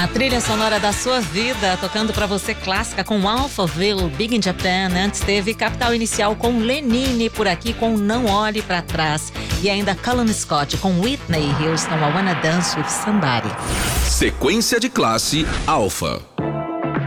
A trilha sonora da sua vida, tocando pra você clássica com Alphaville, Big in Japan. Antes teve Capital Inicial com Lenine, por aqui com Não Olhe Pra Trás. E ainda Colin Scott com Whitney Houston, I Wanna Dance With Somebody. Sequência de classe Alfa.